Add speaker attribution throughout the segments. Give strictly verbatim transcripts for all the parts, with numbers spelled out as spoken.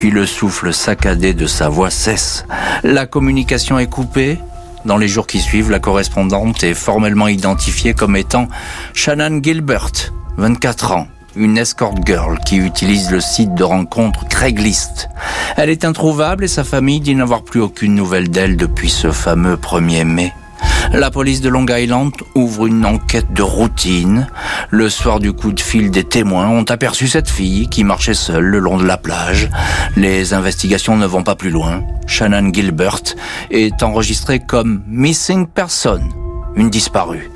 Speaker 1: Puis le souffle saccadé de sa voix cesse. La communication est coupée. Dans les jours qui suivent, la correspondante est formellement identifiée comme étant Shannan Gilbert, vingt-quatre ans, une escort girl qui utilise le site de rencontre Craigslist. Elle est introuvable et sa famille dit n'avoir plus aucune nouvelle d'elle depuis ce fameux premier mai. La police de Long Island ouvre une enquête de routine. Le soir du coup de fil, des témoins ont aperçu cette fille qui marchait seule le long de la plage. Les investigations ne vont pas plus loin. Shannan Gilbert est enregistrée comme missing person, une disparue.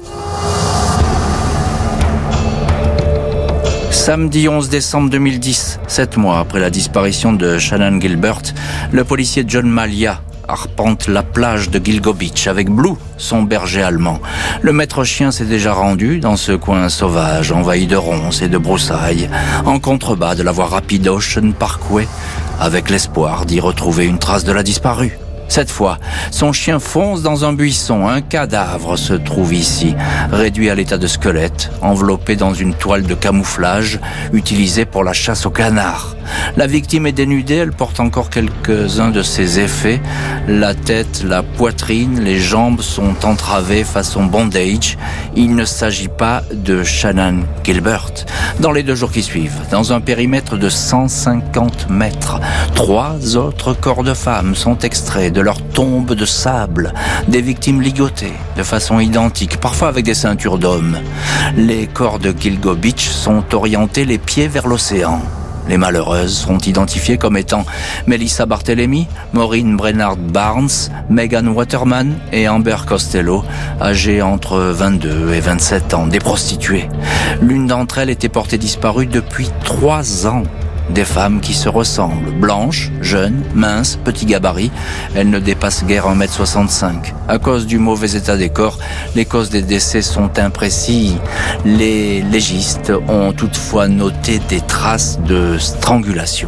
Speaker 1: Samedi onze décembre deux mille dix, sept mois après la disparition de Shannan Gilbert, le policier John Malia arpente la plage de Gilgo Beach avec Blue, son berger allemand. Le maître chien s'est déjà rendu dans ce coin sauvage, envahi de ronces et de broussailles, en contrebas de la voie rapide Ocean Parkway, avec l'espoir d'y retrouver une trace de la disparue. Cette fois, son chien fonce dans un buisson. Un cadavre se trouve ici, réduit à l'état de squelette, enveloppé dans une toile de camouflage utilisée pour la chasse aux canards. La victime est dénudée, elle porte encore quelques-uns de ses effets. La tête, la poitrine, les jambes sont entravées façon bondage. Il ne s'agit pas de Shannan Gilbert. Dans les deux jours qui suivent, dans un périmètre de cent cinquante mètres, trois autres corps de femmes sont extraits de leur tombe de sable, des victimes ligotées de façon identique, parfois avec des ceintures d'hommes. Les corps de Gilgo Beach sont orientés les pieds vers l'océan. Les malheureuses sont identifiées comme étant Melissa Barthelemy, Maureen Brennard Barnes, Megan Waterman et Amber Costello, âgées entre vingt-deux et vingt-sept ans, des prostituées. L'une d'entre elles était portée disparue depuis trois ans. Des femmes qui se ressemblent, blanches, jeunes, minces, petits gabarits. Elles ne dépassent guère un mètre soixante-cinq. À cause du mauvais état des corps, les causes des décès sont imprécises. Les légistes ont toutefois noté des traces de strangulation.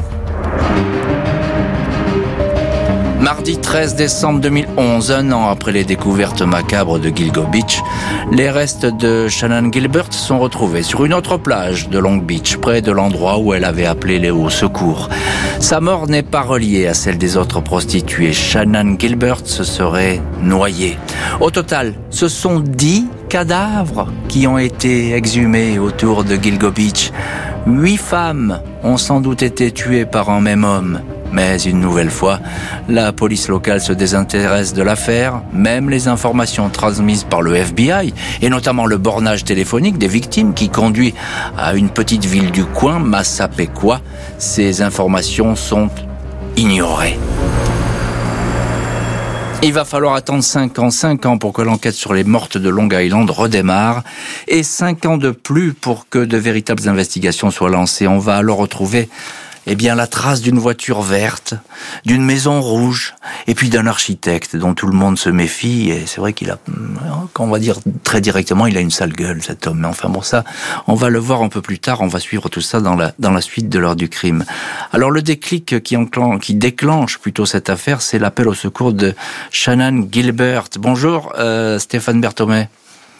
Speaker 1: Mardi treize décembre deux mille onze, un an après les découvertes macabres de Gilgo Beach, les restes de Shannan Gilbert sont retrouvés sur une autre plage de Long Beach, près de l'endroit où elle avait appelé les hauts secours. Sa mort n'est pas reliée à celle des autres prostituées. Shannan Gilbert se serait noyée. Au total, ce sont dix cadavres qui ont été exhumés autour de Gilgo Beach. Huit femmes ont sans doute été tuées par un même homme. Mais une nouvelle fois, la police locale se désintéresse de l'affaire. Même les informations transmises par le F B I, et notamment le bornage téléphonique des victimes qui conduit à une petite ville du coin, Massapequa, ces informations sont ignorées. Il va falloir attendre cinq ans, cinq ans pour que l'enquête sur les mortes de Long Island redémarre, et cinq ans de plus pour que de véritables investigations soient lancées. On va alors retrouver eh bien, la trace d'une voiture verte, d'une maison rouge, et puis d'un architecte dont tout le monde se méfie. Et c'est vrai qu'il a, on va dire très directement, il a une sale gueule, cet homme. Mais enfin bon, ça, on va le voir un peu plus tard. On va suivre tout ça dans la dans la suite de l'heure du crime. Alors le déclic qui enclenche, qui déclenche plutôt cette affaire, c'est l'appel au secours de Shannan Gilbert. Bonjour, euh, Stéphane Berthomé.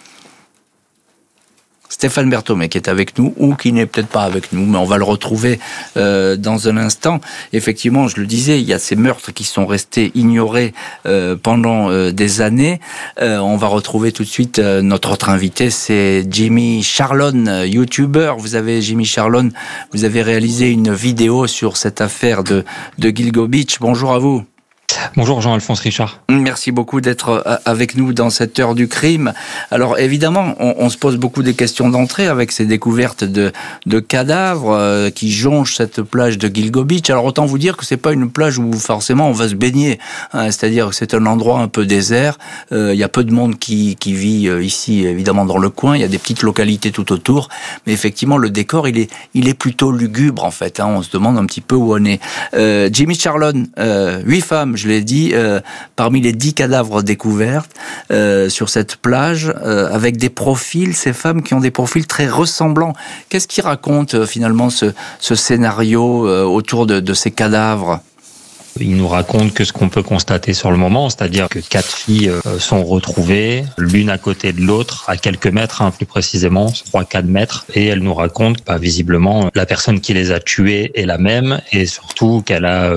Speaker 1: Stéphane Berthomé qui est avec nous ou qui n'est peut-être pas avec nous, mais on va le retrouver euh, dans un instant. Effectivement, je le disais, il y a ces meurtres qui sont restés ignorés euh, pendant euh, des années. Euh, on va retrouver tout de suite euh, notre autre invité, c'est Jimmy Charlon, YouTuber. Vous avez Jimmy Charlon, vous avez réalisé une vidéo sur cette affaire de de Gilgo Beach. Bonjour à vous.
Speaker 2: Bonjour Jean-Alphonse Richard.
Speaker 1: Merci beaucoup d'être avec nous dans cette heure du crime. Alors évidemment, on, on se pose beaucoup des questions d'entrée avec ces découvertes de, de cadavres euh, qui jonchent cette plage de Gilgo Beach. Alors autant vous dire que c'est pas une plage où forcément on va se baigner, hein, c'est-à-dire que c'est un endroit un peu désert. Euh, il y a peu de monde qui, qui vit euh, ici, évidemment dans le coin. Il y a des petites localités tout autour, mais effectivement le décor il est, il est plutôt lugubre en fait. Hein, on se demande un petit peu où on est. Euh, Jimmy Charlon, euh, huit femmes. Je l'ai dit, euh, parmi les dix cadavres découverts euh, sur cette plage, euh, avec des profils, ces femmes qui ont des profils très ressemblants. Qu'est-ce qui raconte euh, finalement ce, ce scénario euh, autour de, de ces cadavres ?
Speaker 2: Il nous raconte que ce qu'on peut constater sur le moment, c'est-à-dire que quatre filles sont retrouvées, l'une à côté de l'autre, à quelques mètres, hein, plus précisément, trois à quatre mètres. Et elle nous raconte, bah, visiblement, la personne qui les a tuées est la même et surtout qu'elle a